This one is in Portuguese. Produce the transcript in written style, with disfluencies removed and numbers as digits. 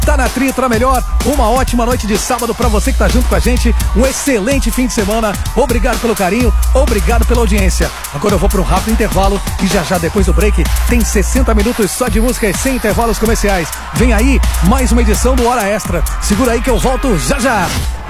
Tá na Tritra Melhor, uma ótima noite de sábado pra você que tá junto com a gente, um excelente fim de semana, obrigado pelo carinho, obrigado pela audiência. Agora eu vou pra um rápido intervalo e já depois do break tem 60 minutos só de música sem intervalos comerciais. Vem aí mais uma edição do Hora Extra, segura aí que eu volto já.